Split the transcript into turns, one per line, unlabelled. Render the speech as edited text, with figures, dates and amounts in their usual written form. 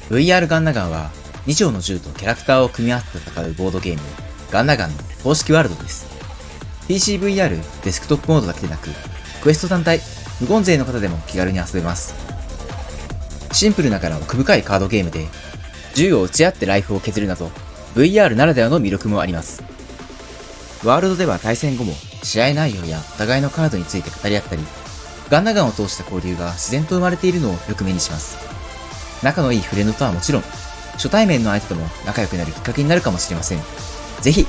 VR ガンナガンは2丁の銃とキャラクターを組み合わせて戦うボードゲームガンナガンの公式ワールドです。PCVR デスクトップモードだけでなく、クエスト単体、無言勢の方でも気軽に遊べます。シンプルながら奥深いカードゲームで、銃を撃ち合ってライフを削るなど、VR ならではの魅力もあります。ワールドでは対戦後も試合内容やお互いのカードについて語り合ったり、ガンナガンを通した交流が自然と生まれているのをよく目にします。仲のいいフレンドとはもちろん、初対面の相手とも仲良くなるきっかけになるかもしれません。ぜひ